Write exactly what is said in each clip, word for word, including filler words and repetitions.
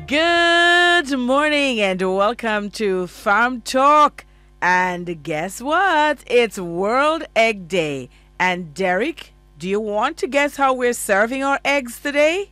Good morning and welcome to Farm Talk. And guess what? It's World Egg Day. And Derek, do you want to guess how we're serving our eggs today?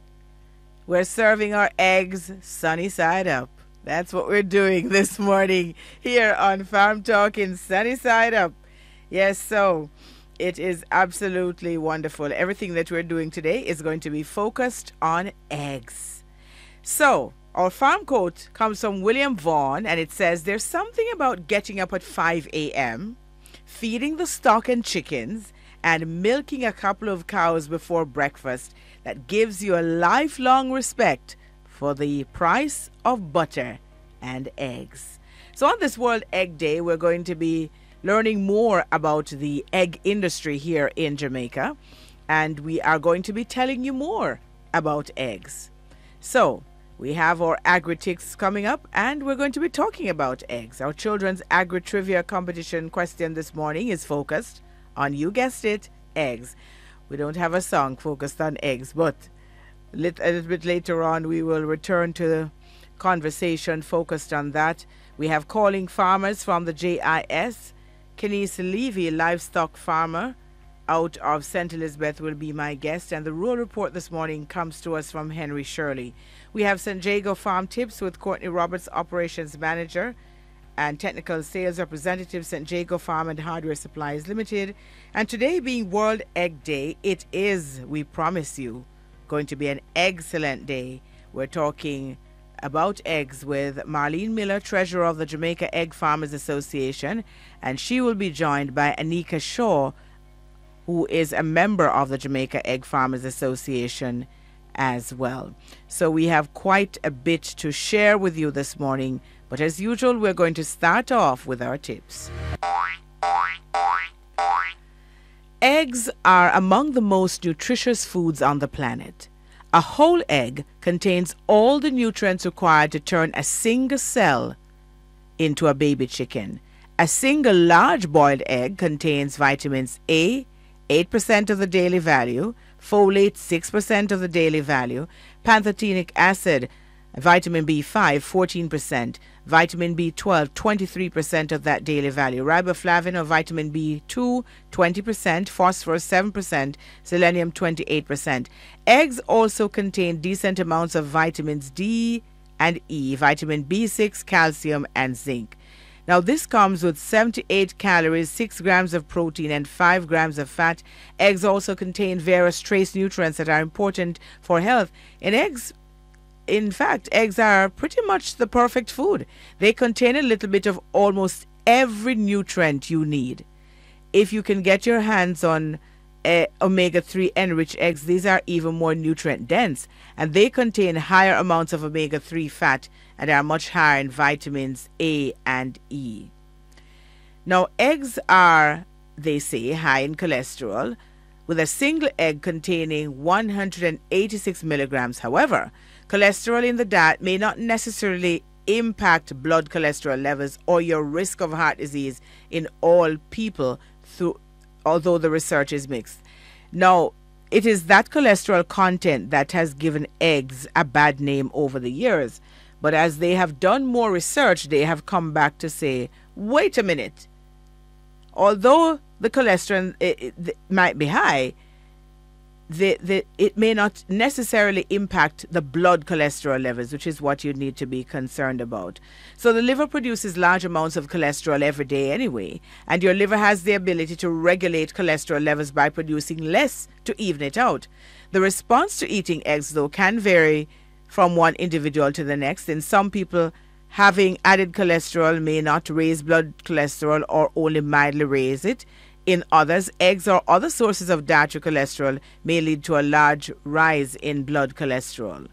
We're serving our eggs sunny side up. That's what we're doing this morning here on Farm Talk in Sunny Side Up. Yes, so it is absolutely wonderful. Everything that we're doing today is going to be focused on eggs. So, our farm quote comes from William Vaughan, and it says, "There's something about getting up at five a.m., feeding the stock and chickens, and milking a couple of cows before breakfast that gives you a lifelong respect for the price of butter and eggs." So on this World Egg Day, we're going to be learning more about the egg industry here in Jamaica, and we are going to be telling you more about eggs. So, we have our Agri-Tics coming up, and we're going to be talking about eggs. Our children's Agri-Trivia competition question this morning is focused on, you guessed it, eggs. We don't have a song focused on eggs, but a little bit later on we will return to the conversation focused on that. We have calling farmers from the J I S. Kenise Levy, livestock farmer out of Saint Elizabeth, will be my guest, and the rural report this morning comes to us from Henry Shirley. We have San Diego Farm Tips with Courtney Roberts, operations manager and technical sales representative, San Diego Farm and Hardware Supplies Limited. And today being World Egg Day, it is, we promise you, going to be an excellent day. We're talking about eggs with Marlene Miller, treasurer of the Jamaica Egg Farmers Association, and she will be joined by Anika Shaw, who is a member of the Jamaica Egg Farmers Association as well. So we have quite a bit to share with you this morning, but as usual, we're going to start off with our tips. Eggs are among the most nutritious foods on the planet. A whole egg contains all the nutrients required to turn a single cell into a baby chicken. A single large boiled egg contains vitamins A, eight percent of the daily value, folate, six percent of the daily value, pantothenic acid, vitamin B five, fourteen percent, vitamin B twelve, twenty-three percent of that daily value, riboflavin or vitamin B two, twenty percent, phosphorus, seven percent, selenium, twenty-eight percent. Eggs also contain decent amounts of vitamins D and E, vitamin B six, calcium, and zinc. Now, this comes with seventy-eight calories, six grams of protein, and five grams of fat. Eggs also contain various trace nutrients that are important for health. In eggs, in fact, eggs are pretty much the perfect food. They contain a little bit of almost every nutrient you need. If you can get your hands on uh, omega three enriched eggs, these are even more nutrient dense, and they contain higher amounts of omega three fat and are much higher in vitamins A and E. Now, eggs are, they say, high in cholesterol, with a single egg containing one hundred eighty-six milligrams. However, cholesterol in the diet may not necessarily impact blood cholesterol levels or your risk of heart disease in all people, through, although the research is mixed. Now, it is that cholesterol content that has given eggs a bad name over the years. But as they have done more research, they have come back to say, wait a minute. Although the cholesterol it, it, might be high, the, the, it may not necessarily impact the blood cholesterol levels, which is what you need to be concerned about. So the liver produces large amounts of cholesterol every day anyway, and your liver has the ability to regulate cholesterol levels by producing less to even it out. The response to eating eggs, though, can vary from one individual to the next. In some people, having added cholesterol may not raise blood cholesterol or only mildly raise it. In others, eggs or other sources of dietary cholesterol may lead to a large rise in blood cholesterol.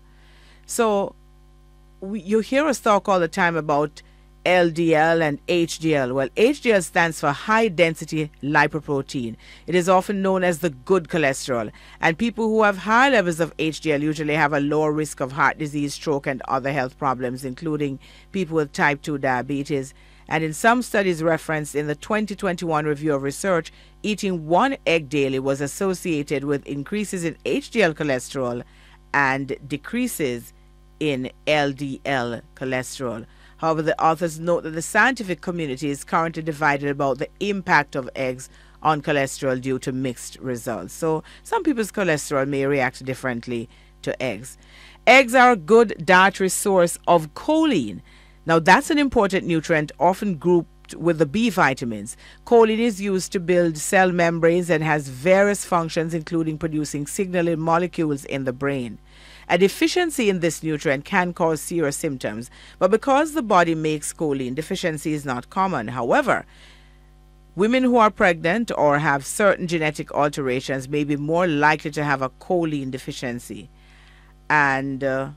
So we, you hear us talk all the time about L D L and H D L. Well, H D L stands for high density lipoprotein. It is often known as the good cholesterol, and people who have high levels of H D L usually have a lower risk of heart disease, stroke, and other health problems, including people with type two diabetes. And in some studies referenced in the twenty twenty-one review of research, eating one egg daily was associated with increases in H D L cholesterol and decreases in L D L cholesterol. However, the authors note that the scientific community is currently divided about the impact of eggs on cholesterol due to mixed results. So some people's cholesterol may react differently to eggs. Eggs are a good dietary source of choline. Now, that's an important nutrient often grouped with the B vitamins. Choline is used to build cell membranes and has various functions, including producing signaling molecules in the brain. A deficiency in this nutrient can cause serious symptoms, but because the body makes choline, deficiency is not common. However, women who are pregnant or have certain genetic alterations may be more likely to have a choline deficiency. And uh,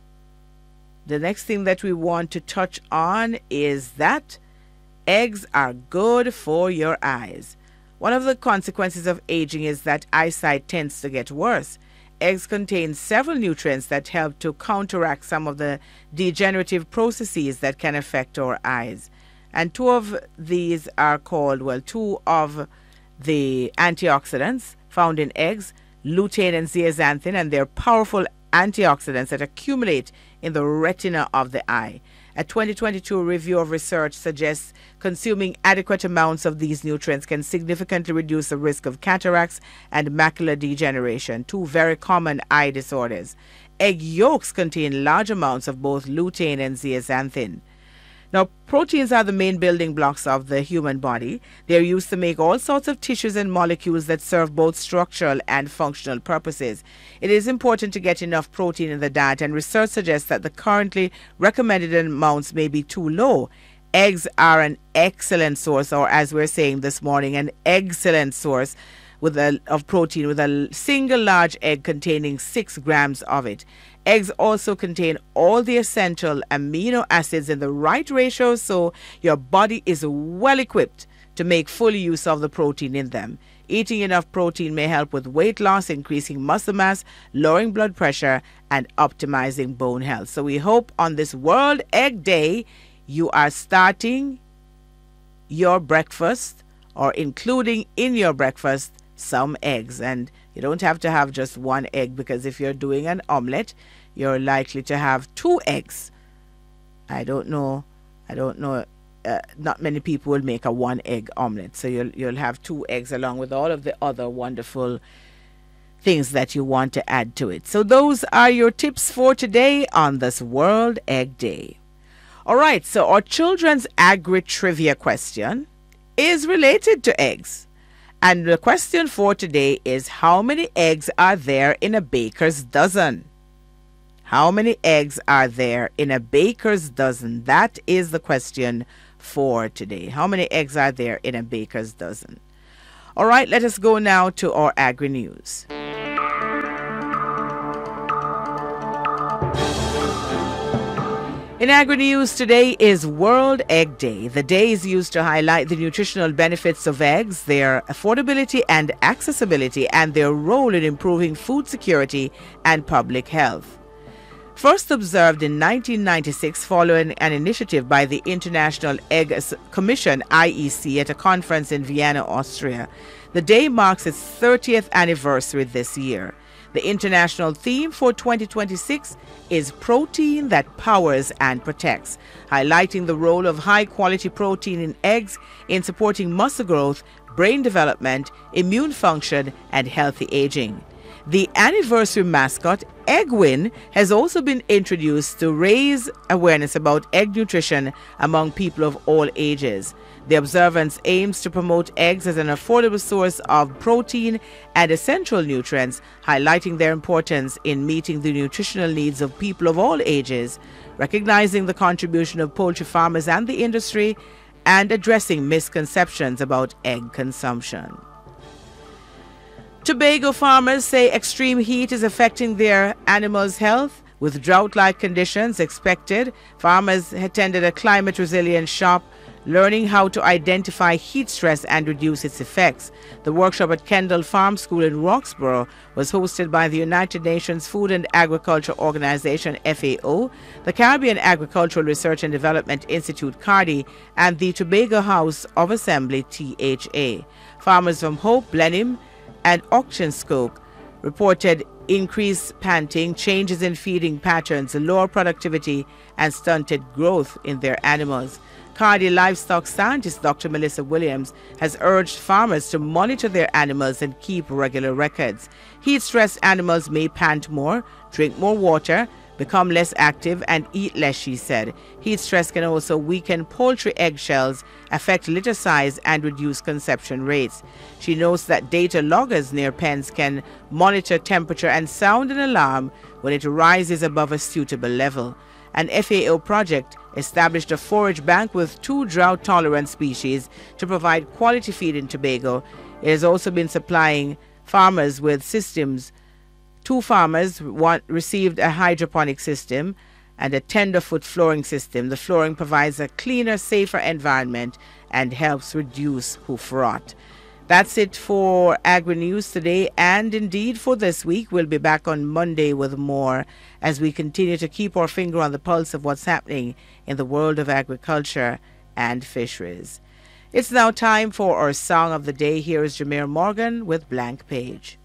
the next thing that we want to touch on is that eggs are good for your eyes. One of the consequences of aging is that eyesight tends to get worse. Eggs contain several nutrients that help to counteract some of the degenerative processes that can affect our eyes. And two of these are called, well, two of the antioxidants found in eggs, lutein and zeaxanthin, and they're powerful antioxidants that accumulate in the retina of the eye. A twenty twenty-two review of research suggests consuming adequate amounts of these nutrients can significantly reduce the risk of cataracts and macular degeneration, two very common eye disorders. Egg yolks contain large amounts of both lutein and zeaxanthin. Now, proteins are the main building blocks of the human body. They are used to make all sorts of tissues and molecules that serve both structural and functional purposes. It is important to get enough protein in the diet, and research suggests that the currently recommended amounts may be too low. Eggs are an excellent source, or as we're saying this morning, an excellent source with a, of protein, with a single large egg containing six grams of it. Eggs also contain all the essential amino acids in the right ratio, so your body is well equipped to make full use of the protein in them. Eating enough protein may help with weight loss, increasing muscle mass, lowering blood pressure, and optimizing bone health. So we hope on this World Egg Day, you are starting your breakfast or including in your breakfast some eggs. And you don't have to have just one egg, because if you're doing an omelette, you're likely to have two eggs. I don't know. I don't know. Uh, not many people will make a one egg omelette. So you'll, you'll have two eggs along with all of the other wonderful things that you want to add to it. So those are your tips for today on this World Egg Day. All right. So our children's agri trivia question is related to eggs. And the question for today is, how many eggs are there in a baker's dozen? How many eggs are there in a baker's dozen? That is the question for today. How many eggs are there in a baker's dozen? All right, let us go now to our agri news. In agri-news today is World Egg Day. The day is used to highlight the nutritional benefits of eggs, their affordability and accessibility, and their role in improving food security and public health. First observed in nineteen ninety-six following an initiative by the International Egg Commission, I E C, at a conference in Vienna, Austria. The day marks its thirtieth anniversary this year. The international theme for twenty twenty-six is Protein That Powers and Protects, highlighting the role of high-quality protein in eggs in supporting muscle growth, brain development, immune function, and healthy aging. The anniversary mascot, Eggwin, has also been introduced to raise awareness about egg nutrition among people of all ages. The observance aims to promote eggs as an affordable source of protein and essential nutrients, highlighting their importance in meeting the nutritional needs of people of all ages, recognizing the contribution of poultry farmers and the industry, and addressing misconceptions about egg consumption. Tobago farmers say extreme heat is affecting their animals' health. With drought-like conditions expected, farmers attended a climate resilience shop, learning how to identify heat stress and reduce its effects. The workshop at Kendall Farm School in Roxborough was hosted by the United Nations Food and Agriculture Organization, F A O, the Caribbean Agricultural Research and Development Institute, CARDI, and the Tobago House of Assembly, T H A. Farmers from Hope, Blenheim, and Auchenskoke reported increased panting, changes in feeding patterns, lower productivity, and stunted growth in their animals. Cardi livestock scientist Doctor Melissa Williams has urged farmers to monitor their animals and keep regular records. Heat-stressed animals may pant more, drink more water, become less active, and eat less, she said. Heat stress can also weaken poultry eggshells, affect litter size, and reduce conception rates. She notes that data loggers near pens can monitor temperature and sound an alarm when it rises above a suitable level. An F A O project established a forage bank with two drought-tolerant species to provide quality feed in Tobago. It has also been supplying farmers with systems. Two farmers one, received a hydroponic system and a tenderfoot flooring system. The flooring provides a cleaner, safer environment and helps reduce hoof rot. That's it for Agri-News today, and indeed for this week. We'll be back on Monday with more as we continue to keep our finger on the pulse of what's happening in the world of agriculture and fisheries. It's now time for our song of the day. Here is Jameer Morgan with Blank Page.